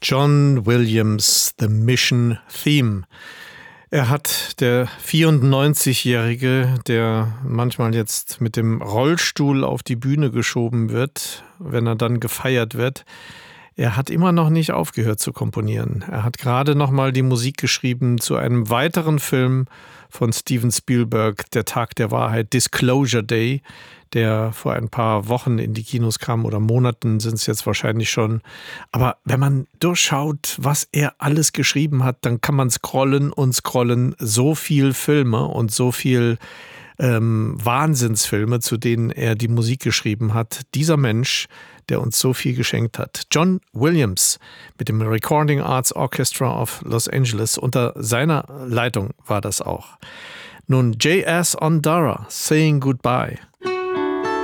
John Williams, The Mission Theme. Er hat, der 94-Jährige, der manchmal jetzt mit dem Rollstuhl auf die Bühne geschoben wird, wenn er dann gefeiert wird, er hat immer noch nicht aufgehört zu komponieren. Er hat gerade noch mal die Musik geschrieben zu einem weiteren Film von Steven Spielberg, Der Tag der Wahrheit, Disclosure Day, der vor ein paar Wochen in die Kinos kam, oder Monaten sind es jetzt wahrscheinlich schon. Aber wenn man durchschaut, was er alles geschrieben hat, dann kann man scrollen und scrollen. So viel Filme und so viel Wahnsinnsfilme, zu denen er die Musik geschrieben hat. Dieser Mensch, der uns so viel geschenkt hat. John Williams mit dem Recording Arts Orchestra of Los Angeles. Unter seiner Leitung war das auch. Nun J.S. Ondara, Saying Goodbye.